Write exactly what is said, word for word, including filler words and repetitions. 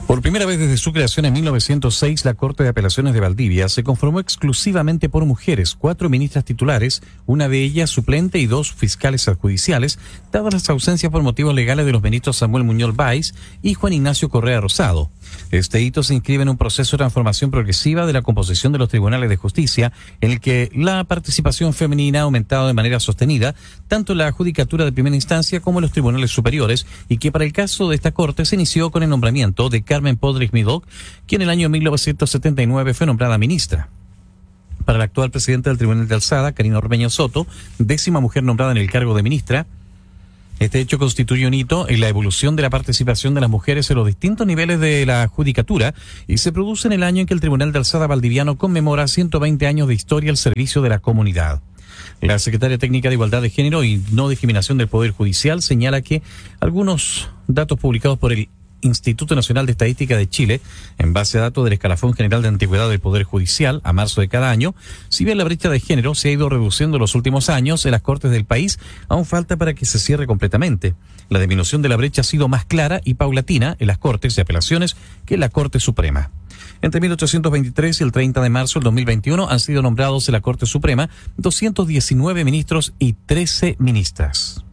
Por primera vez desde su creación en mil novecientos seis, la Corte de Apelaciones de Valdivia se conformó exclusivamente por mujeres, cuatro ministras titulares, una de ellas suplente y dos fiscales adjudiciales, dadas las ausencias por motivos legales de los ministros Samuel Muñoz Báez y Juan Ignacio Correa Rosado. Este hito se inscribe en un proceso de transformación progresiva de la composición de los tribunales de justicia, en el que la participación femenina ha aumentado de manera sostenida, tanto en la judicatura de primera instancia como en los tribunales superiores, y que para el caso de esta Corte se inició con el nombramiento de Carmen Podres Midok, quien en el año mil novecientos setenta y nueve fue nombrada ministra. Para el actual presidente del Tribunal de Alzada, Karina Ormeño Soto, décima mujer nombrada en el cargo de ministra, este hecho constituye un hito en la evolución de la participación de las mujeres en los distintos niveles de la judicatura y se produce en el año en que el Tribunal de Alzada valdiviano conmemora ciento veinte años de historia al servicio de la comunidad. La secretaria técnica de Igualdad de Género y No Discriminación del Poder Judicial señala que algunos datos publicados por el Instituto Nacional de Estadística de Chile, en base a datos del Escalafón General de Antigüedad del Poder Judicial, a marzo de cada año, si bien la brecha de género se ha ido reduciendo en los últimos años en las Cortes del país, aún falta para que se cierre completamente. La disminución de la brecha ha sido más clara y paulatina en las Cortes de Apelaciones que en la Corte Suprema. Entre mil ochocientos veintitrés y el treinta de marzo del dos mil veintiuno han sido nombrados en la Corte Suprema doscientos diecinueve ministros y trece ministras.